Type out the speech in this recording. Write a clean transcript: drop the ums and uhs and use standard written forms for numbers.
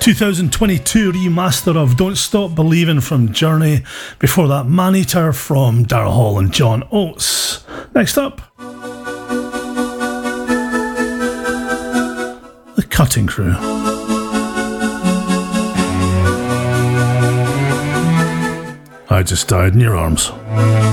2022 remaster of Don't Stop Believin' from Journey. Before that, Man-Eater from Daryl Hall and John Oates. Next up, The Cutting Crew. I Just Died in Your Arms.